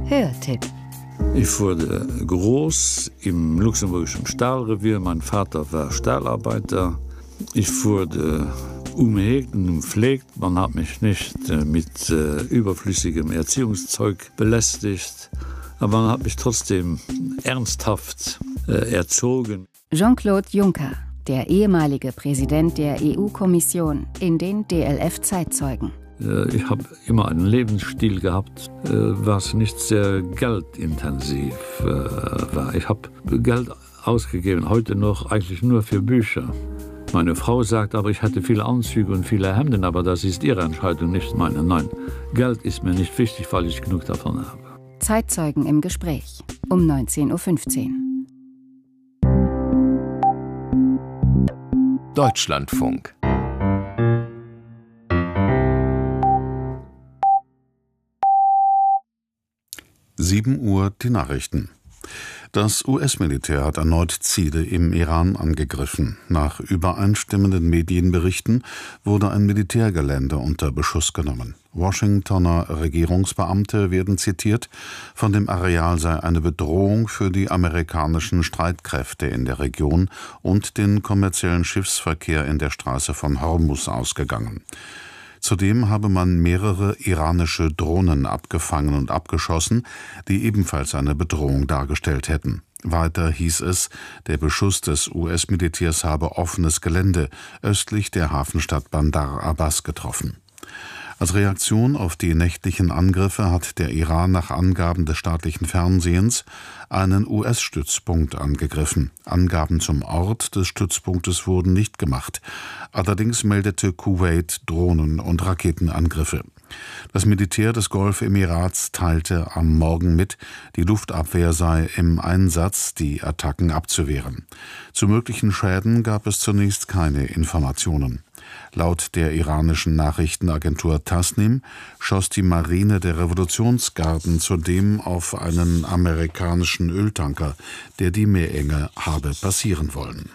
Hörtipp. Ich wurde groß im luxemburgischen Stahlrevier. Mein Vater war Stahlarbeiter. Ich wurde umhegt und umpflegt. Man hat mich nicht mit überflüssigem Erziehungszeug belästigt. Aber man hat mich trotzdem ernsthaft erzogen. Jean-Claude Juncker, der ehemalige Präsident der EU-Kommission, in den DLF-Zeitzeugen. Ich habe immer einen Lebensstil gehabt, was nicht sehr geldintensiv war. Ich habe Geld ausgegeben, heute noch eigentlich nur für Bücher. Meine Frau sagt aber, ich hatte viele Anzüge und viele Hemden, aber das ist ihre Entscheidung, nicht meine. Nein, Geld ist mir nicht wichtig, weil ich genug davon habe. Zeitzeugen im Gespräch um 19.15 Uhr. Deutschlandfunk. Uhr die Nachrichten. Das US-Militär hat erneut Ziele im Iran angegriffen. Nach übereinstimmenden Medienberichten wurde ein Militärgelände unter Beschuss genommen. Washingtoner Regierungsbeamte werden zitiert, von dem Areal sei eine Bedrohung für die amerikanischen Streitkräfte in der Region und den kommerziellen Schiffsverkehr in der Straße von Hormuz ausgegangen. Zudem habe man mehrere iranische Drohnen abgefangen und abgeschossen, die ebenfalls eine Bedrohung dargestellt hätten. Weiter hieß es, der Beschuss des US-Militärs habe offenes Gelände östlich der Hafenstadt Bandar Abbas getroffen. Als Reaktion auf die nächtlichen Angriffe hat der Iran nach Angaben des staatlichen Fernsehens einen US-Stützpunkt angegriffen. Angaben zum Ort des Stützpunktes wurden nicht gemacht. Allerdings meldete Kuwait Drohnen- und Raketenangriffe. Das Militär des Golfemirats teilte am Morgen mit, die Luftabwehr sei im Einsatz, die Attacken abzuwehren. Zu möglichen Schäden gab es zunächst keine Informationen. Laut der iranischen Nachrichtenagentur Tasnim schoss die Marine der Revolutionsgarden zudem auf einen amerikanischen Öltanker, der die Meerenge habe passieren wollen.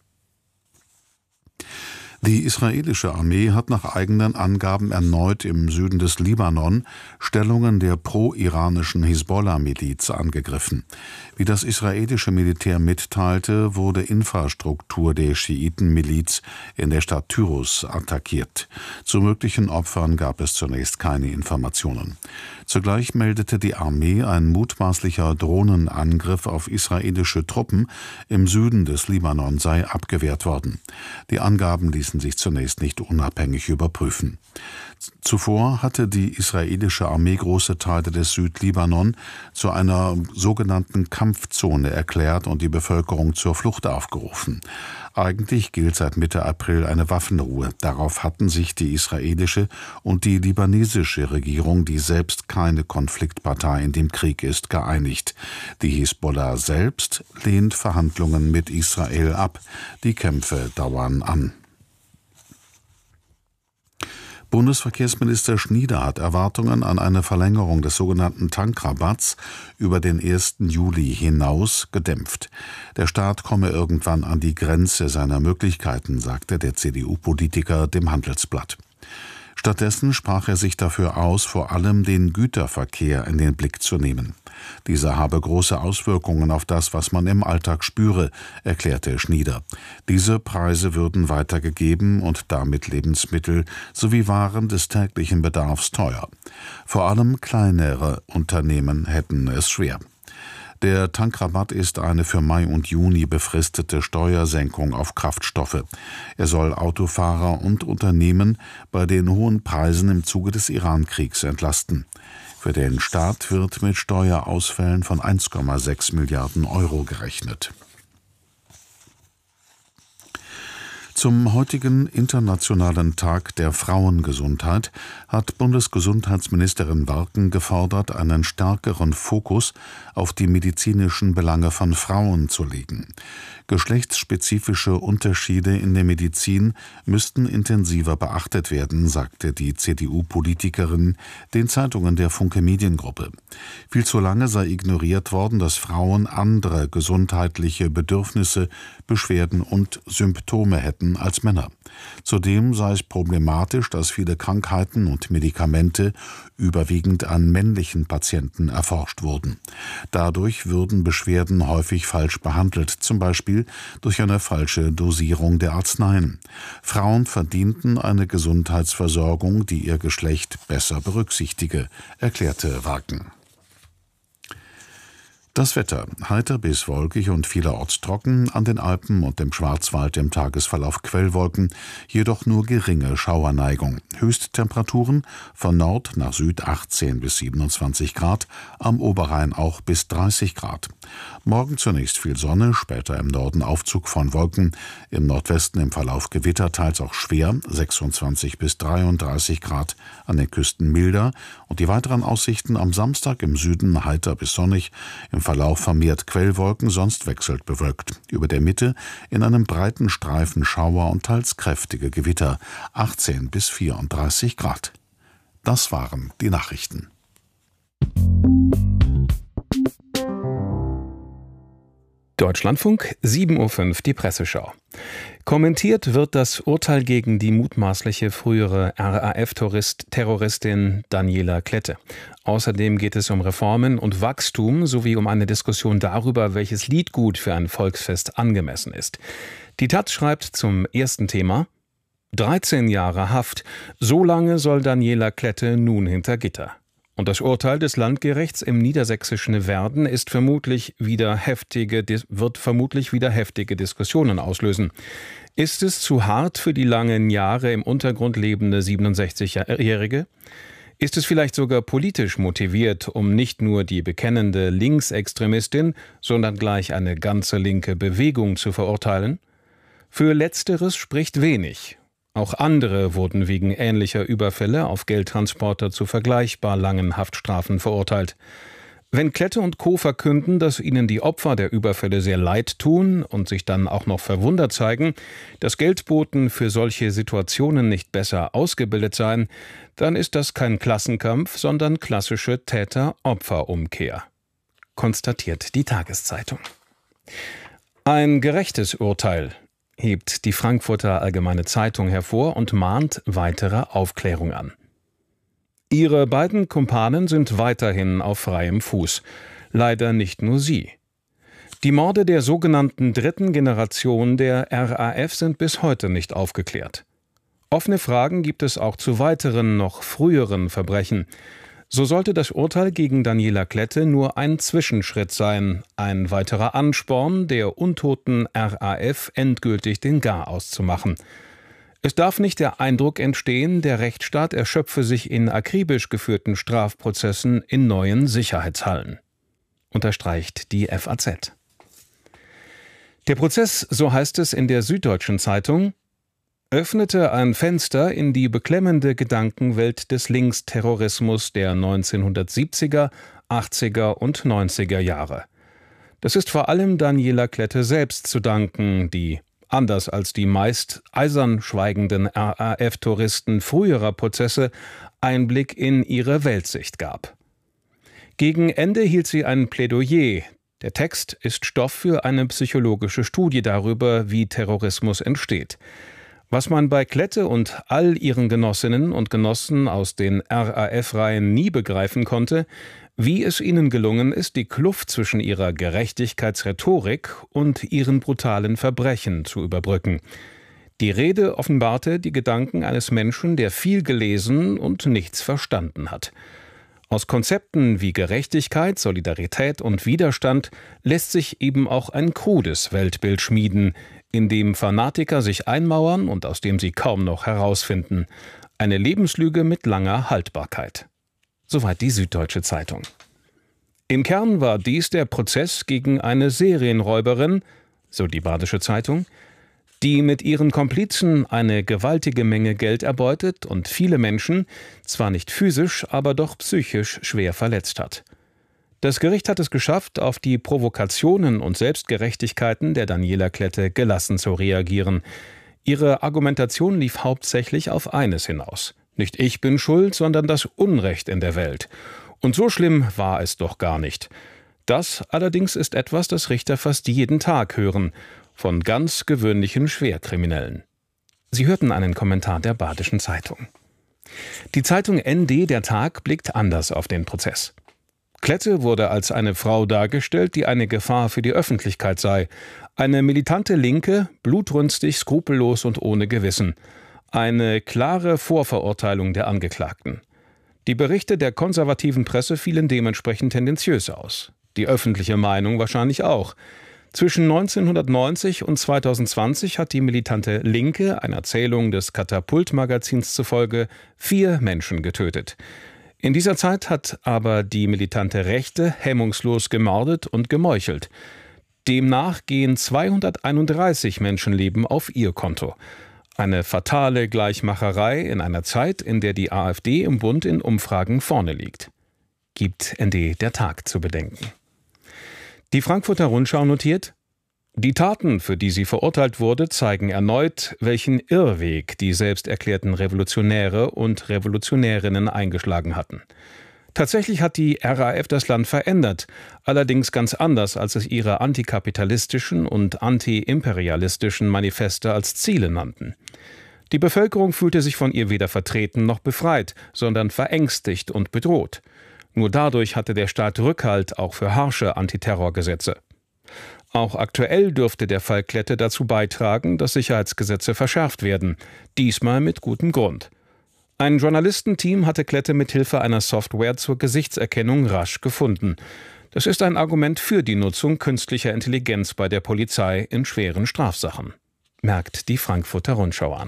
Die israelische Armee hat nach eigenen Angaben erneut im Süden des Libanon Stellungen der pro-iranischen Hisbollah-Miliz angegriffen. Wie das israelische Militär mitteilte, wurde Infrastruktur der Schiitenmiliz in der Stadt Tyrus attackiert. Zu möglichen Opfern gab es zunächst keine Informationen. Zugleich meldete die Armee, ein mutmaßlicher Drohnenangriff auf israelische Truppen im Süden des Libanon sei abgewehrt worden. Die Angaben ließen sich zunächst nicht unabhängig überprüfen. Zuvor hatte die israelische Armee große Teile des Südlibanon zu einer sogenannten Kampfzone erklärt und die Bevölkerung zur Flucht aufgerufen. Eigentlich gilt seit Mitte April eine Waffenruhe. Darauf hatten sich die israelische und die libanesische Regierung, die selbst keine Konfliktpartei in dem Krieg ist, geeinigt. Die Hisbollah selbst lehnt Verhandlungen mit Israel ab. Die Kämpfe dauern an. Bundesverkehrsminister Schnieder hat Erwartungen an eine Verlängerung des sogenannten Tankrabatts über den 1. Juli hinaus gedämpft. Der Staat komme irgendwann an die Grenze seiner Möglichkeiten, sagte der CDU-Politiker dem Handelsblatt. Stattdessen sprach er sich dafür aus, vor allem den Güterverkehr in den Blick zu nehmen. Dieser habe große Auswirkungen auf das, was man im Alltag spüre, erklärte Schnieder. Diese Preise würden weitergegeben und damit Lebensmittel sowie Waren des täglichen Bedarfs teuer. Vor allem kleinere Unternehmen hätten es schwer. Der Tankrabatt ist eine für Mai und Juni befristete Steuersenkung auf Kraftstoffe. Er soll Autofahrer und Unternehmen bei den hohen Preisen im Zuge des Iran-Kriegs entlasten. Für den Staat wird mit Steuerausfällen von 1,6 Milliarden Euro gerechnet. Zum heutigen Internationalen Tag der Frauengesundheit hat Bundesgesundheitsministerin Warken gefordert, einen stärkeren Fokus auf die medizinischen Belange von Frauen zu legen. Geschlechtsspezifische Unterschiede in der Medizin müssten intensiver beachtet werden, sagte die CDU-Politikerin den Zeitungen der Funke Mediengruppe. Viel zu lange sei ignoriert worden, dass Frauen andere gesundheitliche Bedürfnisse, Beschwerden und Symptome hätten hätten als Männer. Zudem sei es problematisch, dass viele Krankheiten und Medikamente überwiegend an männlichen Patienten erforscht wurden. Dadurch würden Beschwerden häufig falsch behandelt, zum Beispiel durch eine falsche Dosierung der Arzneien. Frauen verdienten eine Gesundheitsversorgung, die ihr Geschlecht besser berücksichtige, erklärte Wagen. Das Wetter: heiter bis wolkig und vielerorts trocken, an den Alpen und im Schwarzwald im Tagesverlauf Quellwolken, jedoch nur geringe Schauerneigung. Höchsttemperaturen von Nord nach Süd 18 bis 27 Grad, am Oberrhein auch bis 30 Grad. Morgen zunächst viel Sonne, später im Norden Aufzug von Wolken, im Nordwesten im Verlauf Gewitter, teils auch schwer, 26 bis 33 Grad, an den Küsten milder, und die weiteren Aussichten: am Samstag im Süden heiter bis sonnig, im Verlauf vermehrt Quellwolken, sonst wechselt bewölkt. Über der Mitte in einem breiten Streifen Schauer und teils kräftige Gewitter, 18 bis 34 Grad. Das waren die Nachrichten. Deutschlandfunk, 7:05 Uhr, die Presseschau. Kommentiert wird das Urteil gegen die mutmaßliche frühere RAF-Terroristin Daniela Klette. Außerdem geht es um Reformen und Wachstum sowie um eine Diskussion darüber, welches Liedgut für ein Volksfest angemessen ist. Die Taz schreibt zum ersten Thema: 13 Jahre Haft, so lange soll Daniela Klette nun hinter Gitter. Und das Urteil des Landgerichts im niedersächsischen Werden wird vermutlich wieder heftige Diskussionen auslösen. Ist es zu hart für die langen Jahre im Untergrund lebende 67-Jährige? Ist es vielleicht sogar politisch motiviert, um nicht nur die bekennende Linksextremistin, sondern gleich eine ganze linke Bewegung zu verurteilen? Für Letzteres spricht wenig. Auch andere wurden wegen ähnlicher Überfälle auf Geldtransporter zu vergleichbar langen Haftstrafen verurteilt. Wenn Klette und Co. verkünden, dass ihnen die Opfer der Überfälle sehr leid tun und sich dann auch noch verwundert zeigen, dass Geldboten für solche Situationen nicht besser ausgebildet seien, dann ist das kein Klassenkampf, sondern klassische Täter-Opfer-Umkehr, konstatiert die Tageszeitung. Ein gerechtes Urteil, hebt die Frankfurter Allgemeine Zeitung hervor und mahnt weitere Aufklärung an. Ihre beiden Kumpanen sind weiterhin auf freiem Fuß. Leider nicht nur sie. Die Morde der sogenannten dritten Generation der RAF sind bis heute nicht aufgeklärt. Offene Fragen gibt es auch zu weiteren, noch früheren Verbrechen. So sollte das Urteil gegen Daniela Klette nur ein Zwischenschritt sein, ein weiterer Ansporn, der untoten RAF endgültig den Garaus zu machen. Es darf nicht der Eindruck entstehen, der Rechtsstaat erschöpfe sich in akribisch geführten Strafprozessen in neuen Sicherheitshallen, unterstreicht die FAZ. Der Prozess, so heißt es in der Süddeutschen Zeitung, öffnete ein Fenster in die beklemmende Gedankenwelt des Linksterrorismus der 1970er, 80er und 90er Jahre. Das ist vor allem Daniela Klette selbst zu danken, die, anders als die meist eisern schweigenden RAF-Touristen früherer Prozesse, Einblick in ihre Weltsicht gab. Gegen Ende hielt sie ein Plädoyer. Der Text ist Stoff für eine psychologische Studie darüber, wie Terrorismus entsteht. Was man bei Klette und all ihren Genossinnen und Genossen aus den RAF-Reihen nie begreifen konnte, wie es ihnen gelungen ist, die Kluft zwischen ihrer Gerechtigkeitsrhetorik und ihren brutalen Verbrechen zu überbrücken. Die Rede offenbarte die Gedanken eines Menschen, der viel gelesen und nichts verstanden hat. Aus Konzepten wie Gerechtigkeit, Solidarität und Widerstand lässt sich eben auch ein krudes Weltbild schmieden, in dem Fanatiker sich einmauern und aus dem sie kaum noch herausfinden. Eine Lebenslüge mit langer Haltbarkeit. Soweit die Süddeutsche Zeitung. Im Kern war dies der Prozess gegen eine Serienräuberin, so die Badische Zeitung, die mit ihren Komplizen eine gewaltige Menge Geld erbeutet und viele Menschen, zwar nicht physisch, aber doch psychisch schwer verletzt hat. Das Gericht hat es geschafft, auf die Provokationen und Selbstgerechtigkeiten der Daniela Klette gelassen zu reagieren. Ihre Argumentation lief hauptsächlich auf eines hinaus: Nicht ich bin schuld, sondern das Unrecht in der Welt. Und so schlimm war es doch gar nicht. Das allerdings ist etwas, das Richter fast jeden Tag hören, von ganz gewöhnlichen Schwerkriminellen. Sie hörten einen Kommentar der Badischen Zeitung. Die Zeitung ND Der Tag blickt anders auf den Prozess. Klette wurde als eine Frau dargestellt, die eine Gefahr für die Öffentlichkeit sei. Eine militante Linke, blutrünstig, skrupellos und ohne Gewissen. Eine klare Vorverurteilung der Angeklagten. Die Berichte der konservativen Presse fielen dementsprechend tendenziös aus. Die öffentliche Meinung wahrscheinlich auch. Zwischen 1990 und 2020 hat die militante Linke, einer Zählung des Katapult-Magazins zufolge, 4 Menschen getötet. In dieser Zeit hat aber die militante Rechte hemmungslos gemordet und gemeuchelt. Demnach gehen 231 Menschenleben auf ihr Konto. Eine fatale Gleichmacherei in einer Zeit, in der die AfD im Bund in Umfragen vorne liegt. Gibt ND Der Tag zu bedenken. Die Frankfurter Rundschau notiert: Die Taten, für die sie verurteilt wurde, zeigen erneut, welchen Irrweg die selbsterklärten Revolutionäre und Revolutionärinnen eingeschlagen hatten. Tatsächlich hat die RAF das Land verändert, allerdings ganz anders, als es ihre antikapitalistischen und antiimperialistischen Manifeste als Ziele nannten. Die Bevölkerung fühlte sich von ihr weder vertreten noch befreit, sondern verängstigt und bedroht. Nur dadurch hatte der Staat Rückhalt auch für harsche Antiterrorgesetze. Auch aktuell dürfte der Fall Klette dazu beitragen, dass Sicherheitsgesetze verschärft werden, diesmal mit gutem Grund. Ein Journalistenteam hatte Klette mit Hilfe einer Software zur Gesichtserkennung rasch gefunden. Das ist ein Argument für die Nutzung künstlicher Intelligenz bei der Polizei in schweren Strafsachen, merkt die Frankfurter Rundschau an.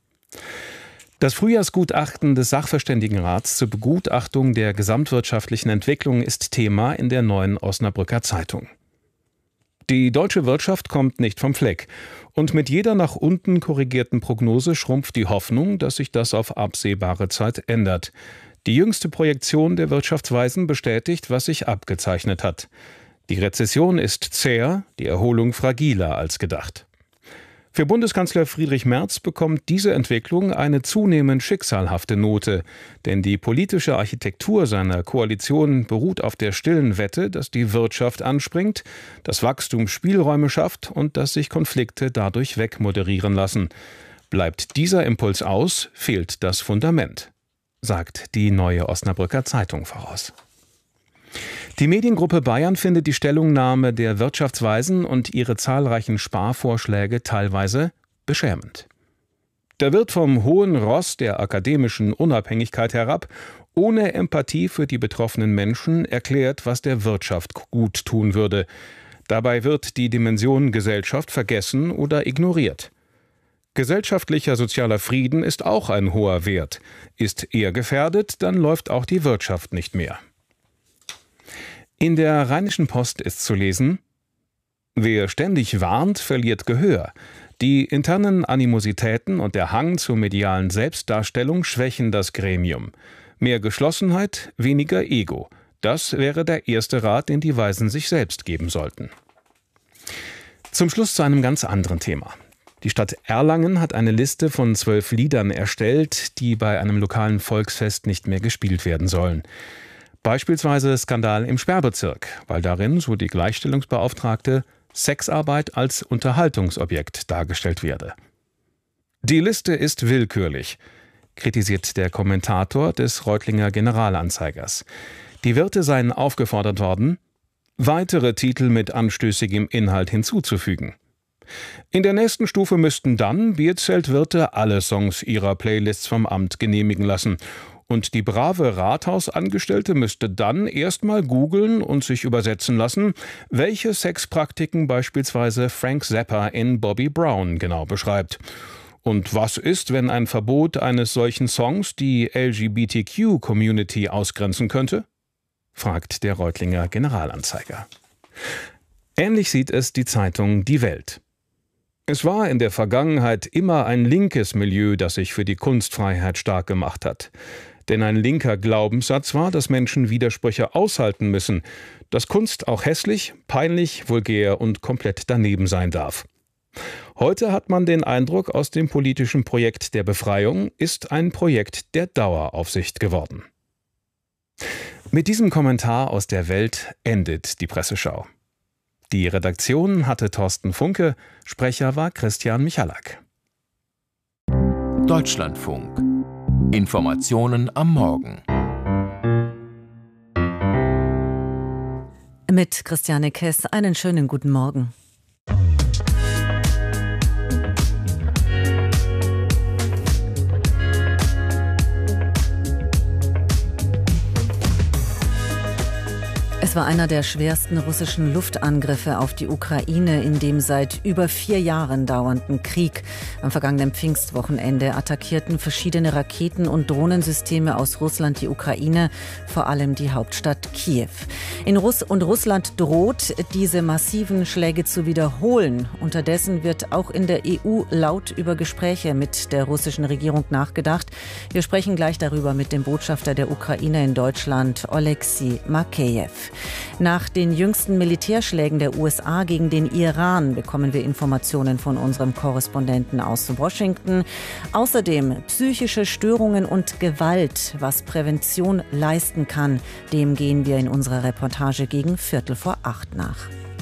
Das Frühjahrsgutachten des Sachverständigenrats zur Begutachtung der gesamtwirtschaftlichen Entwicklung ist Thema in der Neuen Osnabrücker Zeitung. Die deutsche Wirtschaft kommt nicht vom Fleck. Und mit jeder nach unten korrigierten Prognose schrumpft die Hoffnung, dass sich das auf absehbare Zeit ändert. Die jüngste Projektion der Wirtschaftsweisen bestätigt, was sich abgezeichnet hat. Die Rezession ist zäher, die Erholung fragiler als gedacht. Für Bundeskanzler Friedrich Merz bekommt diese Entwicklung eine zunehmend schicksalhafte Note, denn die politische Architektur seiner Koalition beruht auf der stillen Wette, dass die Wirtschaft anspringt, das Wachstum Spielräume schafft und dass sich Konflikte dadurch wegmoderieren lassen. Bleibt dieser Impuls aus, fehlt das Fundament, sagt die Neue Osnabrücker Zeitung voraus. Die Mediengruppe Bayern findet die Stellungnahme der Wirtschaftsweisen und ihre zahlreichen Sparvorschläge teilweise beschämend. Da wird vom hohen Ross der akademischen Unabhängigkeit herab, ohne Empathie für die betroffenen Menschen, erklärt, was der Wirtschaft gut tun würde. Dabei wird die Dimension Gesellschaft vergessen oder ignoriert. Gesellschaftlicher sozialer Frieden ist auch ein hoher Wert. Ist er gefährdet, dann läuft auch die Wirtschaft nicht mehr. In der Rheinischen Post ist zu lesen: Wer ständig warnt, verliert Gehör. Die internen Animositäten und der Hang zur medialen Selbstdarstellung schwächen das Gremium. Mehr Geschlossenheit, weniger Ego. Das wäre der erste Rat, den die Weisen sich selbst geben sollten. Zum Schluss zu einem ganz anderen Thema. Die Stadt Erlangen hat eine Liste von 12 Liedern erstellt, die bei einem lokalen Volksfest nicht mehr gespielt werden sollen. Beispielsweise Skandal im Sperrbezirk, weil darin, so die Gleichstellungsbeauftragte, Sexarbeit als Unterhaltungsobjekt dargestellt werde. Die Liste ist willkürlich, kritisiert der Kommentator des Reutlinger Generalanzeigers. Die Wirte seien aufgefordert worden, weitere Titel mit anstößigem Inhalt hinzuzufügen. In der nächsten Stufe müssten dann Bierzeltwirte alle Songs ihrer Playlists vom Amt genehmigen lassen. Und die brave Rathausangestellte müsste dann erstmal googeln und sich übersetzen lassen, welche Sexpraktiken beispielsweise Frank Zappa in Bobby Brown genau beschreibt. Und was ist, wenn ein Verbot eines solchen Songs die LGBTQ-Community ausgrenzen könnte? Fragt der Reutlinger Generalanzeiger. Ähnlich sieht es die Zeitung Die Welt. Es war in der Vergangenheit immer ein linkes Milieu, das sich für die Kunstfreiheit stark gemacht hat. Denn ein linker Glaubenssatz war, dass Menschen Widersprüche aushalten müssen, dass Kunst auch hässlich, peinlich, vulgär und komplett daneben sein darf. Heute hat man den Eindruck, aus dem politischen Projekt der Befreiung ist ein Projekt der Daueraufsicht geworden. Mit diesem Kommentar aus der Welt endet die Presseschau. Die Redaktion hatte Thorsten Funke, Sprecher war Christian Michalak. Deutschlandfunk. Informationen am Morgen. Mit Christiane Kess einen schönen guten Morgen. Es war einer der schwersten russischen Luftangriffe auf die Ukraine in dem seit über 4 Jahren dauernden Krieg. Am vergangenen Pfingstwochenende attackierten verschiedene Raketen- und Drohnensysteme aus Russland die Ukraine, vor allem die Hauptstadt Kiew. Russland droht, diese massiven Schläge zu wiederholen. Unterdessen wird auch in der EU laut über Gespräche mit der russischen Regierung nachgedacht. Wir sprechen gleich darüber mit dem Botschafter der Ukraine in Deutschland, Oleksiy Makeyev. Nach den jüngsten Militärschlägen der USA gegen den Iran bekommen wir Informationen von unserem Korrespondenten aus Washington. Außerdem psychische Störungen und Gewalt, was Prävention leisten kann. Dem gehen wir in unserer Reportage gegen 7:45 nach.